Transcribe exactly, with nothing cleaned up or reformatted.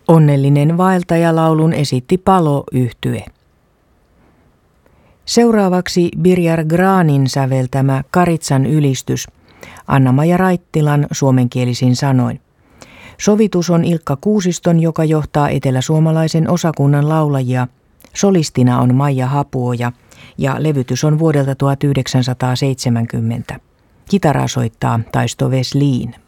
Onnellinen vaeltajalaulun esitti Palo-yhtye. Seuraavaksi Birjar Granin säveltämä Karitsan ylistys Anna-Maja Raittilan suomenkielisin sanoin. Sovitus on Ilkka Kuusiston, joka johtaa eteläsuomalaisen osakunnan laulajia. Solistina on Maija Hapuoja ja levytys on vuodelta tuhatyhdeksänsataaseitsemänkymmentä. Kitaraa soittaa Taisto Wesliin.